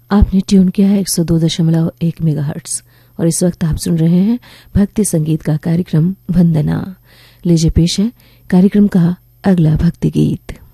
आपने ट्यून किया है 102.1 मेगाहर्ट्ज और इस वक्त आप सुन रहे हैं भक्ति संगीत का कार्यक्रम वंदना। लीजिए पेश है कार्यक्रम का अगला भक्ति गीत।